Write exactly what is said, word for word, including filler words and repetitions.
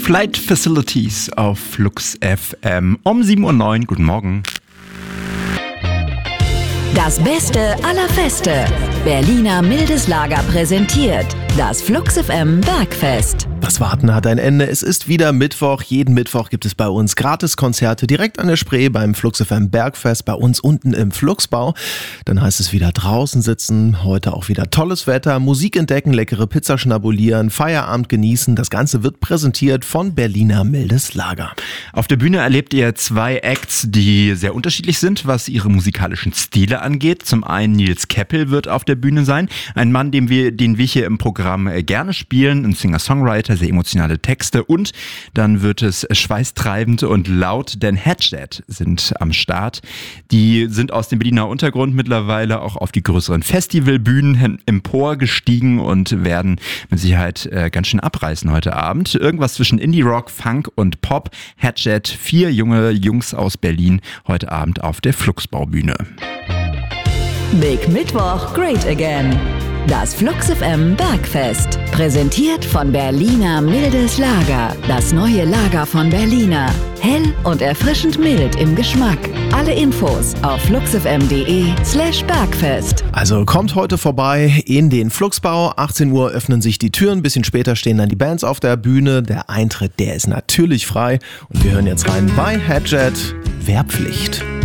Flight Facilities auf Flux F M um sieben Uhr neun. Guten Morgen. Das Beste aller Feste. Berliner Mildes Lager präsentiert das Flux F M Bergfest. Das Warten hat ein Ende. Es ist wieder Mittwoch. Jeden Mittwoch gibt es bei uns Gratiskonzerte direkt an der Spree beim Flux F M Bergfest, bei uns unten im Fluxbau. Dann heißt es wieder draußen sitzen, heute auch wieder tolles Wetter, Musik entdecken, leckere Pizza schnabulieren, Feierabend genießen. Das Ganze wird präsentiert von Berliner Mildes Lager. Auf der Bühne erlebt ihr zwei Acts, die sehr unterschiedlich sind, was ihre musikalischen Stile angeht. Zum einen Nils Keppel wird auf der Bühne sein, ein Mann, den wir, den wir hier im Programm gerne spielen, ein Singer-Songwriter, sehr emotionale Texte, und dann wird es schweißtreibend und laut, denn Hatchet sind am Start. Die sind aus dem Berliner Untergrund mittlerweile auch auf die größeren Festivalbühnen emporgestiegen und werden mit Sicherheit äh, ganz schön abreißen heute Abend. Irgendwas zwischen Indie-Rock, Funk und Pop. Hatchet, vier junge Jungs aus Berlin, heute Abend auf der Fluxbaubühne. Big Mittwoch, great again. Das Flux F M Bergfest. Präsentiert von Berliner Mildes Lager. Das neue Lager von Berliner. Hell und erfrischend mild im Geschmack. Alle Infos auf fluxfm.de slash Bergfest. Also kommt heute vorbei in den Fluxbau. achtzehn Uhr öffnen sich die Türen. Ein bisschen später stehen dann die Bands auf der Bühne. Der Eintritt, der ist natürlich frei. Und wir hören jetzt rein bei Hatchet. Wehrpflicht.